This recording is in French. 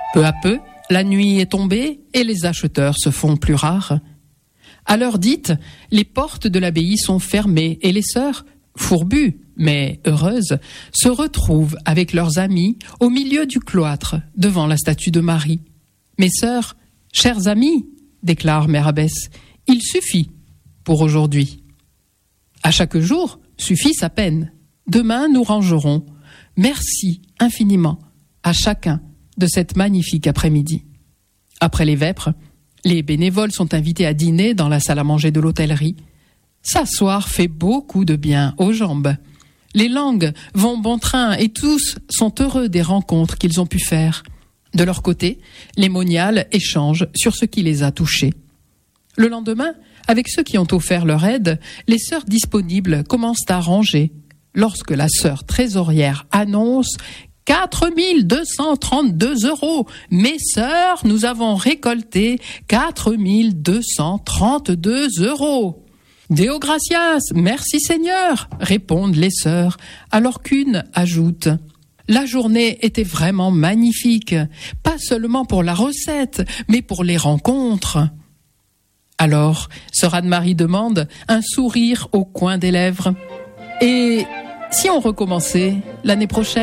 Peu à peu, la nuit est tombée et les acheteurs se font plus rares. À l'heure dite, les portes de l'abbaye sont fermées et les sœurs, fourbues mais heureuses, se retrouvent avec leurs amis au milieu du cloître devant la statue de Marie. « Mes sœurs, chers amis, déclare Mère Abbesse, il suffit pour aujourd'hui. À chaque jour suffit sa peine. Demain nous rangerons. Merci infiniment à chacun de cette magnifique après-midi. » Après les vêpres, les bénévoles sont invités à dîner dans la salle à manger de l'hôtellerie. S'asseoir fait beaucoup de bien aux jambes. Les langues vont bon train et tous sont heureux des rencontres qu'ils ont pu faire. De leur côté, les moniales échangent sur ce qui les a touchés. Le lendemain, avec ceux qui ont offert leur aide, les sœurs disponibles commencent à ranger. Lorsque la sœur trésorière annonce 4 232 €. Mes sœurs, nous avons récolté 4 232 €. Deo gratias, merci Seigneur, répondent les sœurs, alors qu'une ajoute: la journée était vraiment magnifique, pas seulement pour la recette, mais pour les rencontres. Alors, sœur Anne-Marie demande, un sourire au coin des lèvres: et si on recommençait l'année prochaine ?